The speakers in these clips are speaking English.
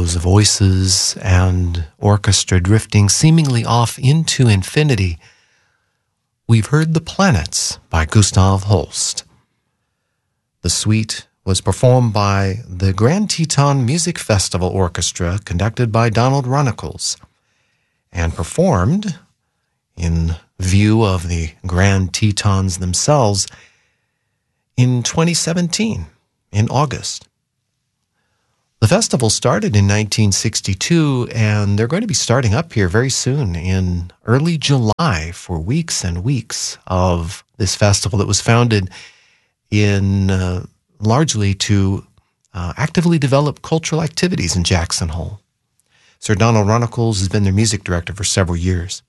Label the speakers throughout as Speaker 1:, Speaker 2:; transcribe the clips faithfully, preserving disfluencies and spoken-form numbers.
Speaker 1: those voices and orchestra drifting seemingly off into infinity, we've heard The Planets by Gustav Holst. The suite was performed by the Grand Teton Music Festival Orchestra, conducted by Donald Runnicles, and performed in view of the Grand Tetons themselves in twenty seventeen, in August. The festival started in nineteen sixty-two, and they're going to be starting up here very soon in early July for weeks and weeks of this festival that was founded in uh, largely to uh, actively develop cultural activities in Jackson Hole. Sir Donald Runnicles has been their music director for several years.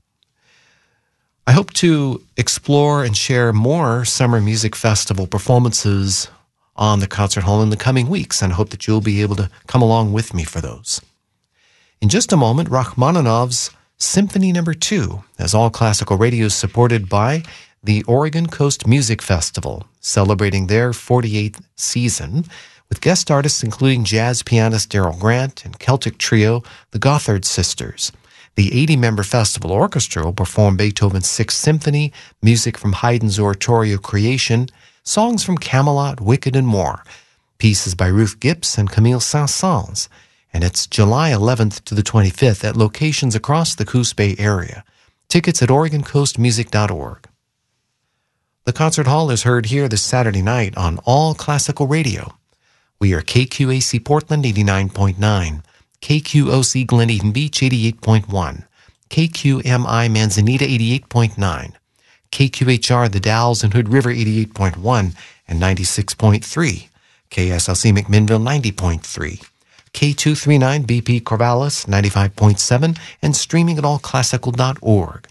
Speaker 1: I hope to explore and share more summer music festival performances on the concert hall in the coming weeks, and hope that you'll be able to come along with me for those. In just a moment, Rachmaninoff's Symphony Number Two, as all classical radio is supported by the Oregon Coast Music Festival, celebrating their forty-eighth season, with guest artists including jazz pianist Daryl Grant and Celtic trio, the Gothard Sisters. The eighty-member festival orchestra will perform Beethoven's Sixth Symphony, music from Haydn's oratorio Creation, songs from Camelot, Wicked, and more, pieces by Ruth Gibbs and Camille Saint-Saëns, and it's July eleventh to the twenty-fifth at locations across the Coos Bay area. Tickets at Oregon Coast Music dot org. The concert hall is heard here this Saturday night on All Classical Radio. We are K Q A C Portland eighty-nine point nine, K Q O C Glen Eden Beach eighty-eight point one, K Q M I Manzanita eighty-eight point nine, K Q H R The Dalles and Hood River eighty-eight point one and ninety-six point three, K S L C McMinnville ninety point three, K two thirty-nine B P Corvallis ninety-five point seven, and streaming at all classical dot org.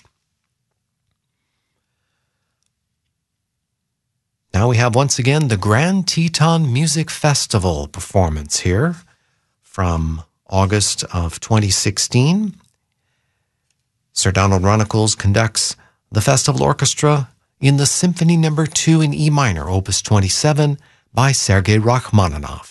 Speaker 1: Now we have once again the Grand Teton Music Festival performance here from August of twenty sixteen. Sir Donald Runnicles conducts the festival orchestra in the Symphony Number Two in E minor, Opus twenty-seven, by Sergei Rachmaninoff.